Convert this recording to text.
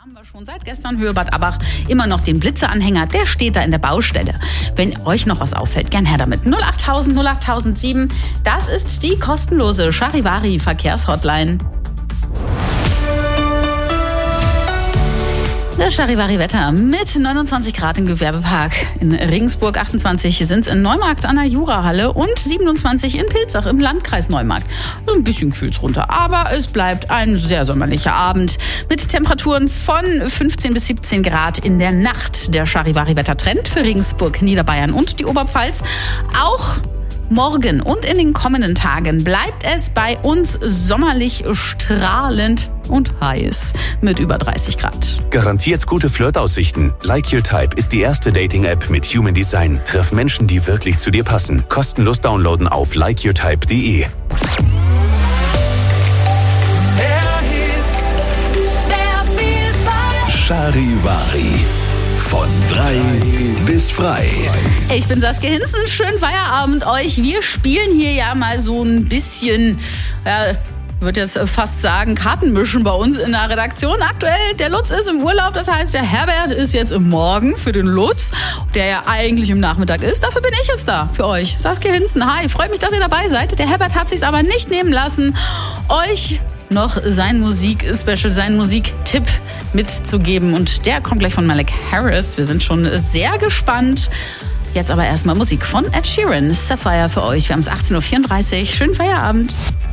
Haben wir schon seit gestern Höhe-Bad Abbach immer noch den Blitzeanhänger, der steht da in der Baustelle. Wenn euch noch was auffällt, gern her damit. 08000 08007, das ist die kostenlose Charivari-Verkehrshotline. Das Charivari-Wetter mit 29 Grad im Gewerbepark. In Regensburg 28 sind es in Neumarkt an der Jurahalle und 27 in Pilzach im Landkreis Neumarkt. Ein bisschen kühlt's runter, aber es bleibt ein sehr sommerlicher Abend mit Temperaturen von 15 bis 17 Grad in der Nacht. Der Charivari-Wettertrend für Regensburg, Niederbayern und die Oberpfalz. Auch morgen und in den kommenden Tagen bleibt es bei uns sommerlich strahlend und heiß mit über 30 Grad. Garantiert gute Flirtaussichten. Like Your Type ist die erste Dating-App mit Human Design. Triff Menschen, die wirklich zu dir passen. Kostenlos downloaden auf likeyourtype.de. Charivari. Von 3 bis frei. Ich bin Saskia Hinzen, schönen Feierabend euch. Wir spielen hier ja mal so ein bisschen, würde jetzt fast sagen, Kartenmischen bei uns in der Redaktion. Aktuell, der Lutz ist im Urlaub, das heißt, der Herbert ist jetzt im Morgen für den Lutz, der ja eigentlich im Nachmittag ist. Dafür bin ich jetzt da für euch. Saskia Hinzen, hi, freut mich, dass ihr dabei seid. Der Herbert hat sich's aber nicht nehmen lassen, euch noch sein Musik-Special, seinen Musiktipp mitzugeben. Und der kommt gleich von Malik Harris. Wir sind schon sehr gespannt. Jetzt aber erstmal Musik von Ed Sheeran. Sapphire für euch. Wir haben es 18.34 Uhr. Schönen Feierabend.